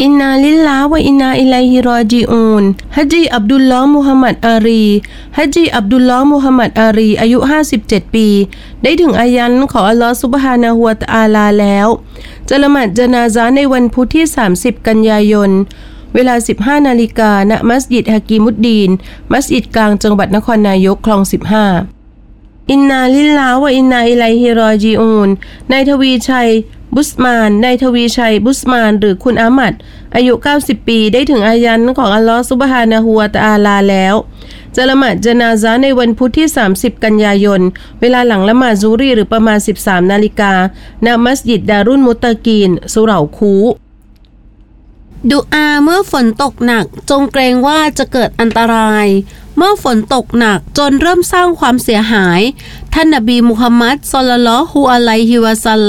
อินนาลิลลาห์วะอินนาอิลัยฮิรอญิอูนฮัจญีอับดุลลอฮ์มุฮัมมัดอารีฮัจญีอับดุลลอฮ์มุฮัมมัดอารีอายุ57ปีได้ถึงอายันของอัลลอฮ์ซุบฮานะฮูวะตะอาลาแล้วจะละหมาดญะนาซะห์ในวันพุธที่30กันยายนเวลา 15 นาฬิกาณมัสยิดฮะกีมุดดีนมัสยิดกลางจังหวัดนครนายกคลอง15อินนาลิลลาห์วะอินนาอิลัยฮิรอญิอูนนายทวีชัยบุสมานหรือคุณอามัดอายุ90ปีได้ถึงอายันของอัลลอฮฺซุบฮานะฮูวะตะอาลาแล้วจะละหมาดญะนาซะห์ในวันพุธที่30กันยายนเวลาหลังละหมาดซุรีหรือประมาณ 13 นาฬิกาณมัสยิดดารุลมุตตะกีนสุเหร่าคูดุอาเมื่อฝนตกหนักจงเกรงว่าจะเกิดอันตรายเมื่อฝนตกหนักจนเริ่มสร้างความเสียหายท่านนบีมุฮัมมัดศ็อลลัลลอฮุอะลัยฮิวะซัลลัม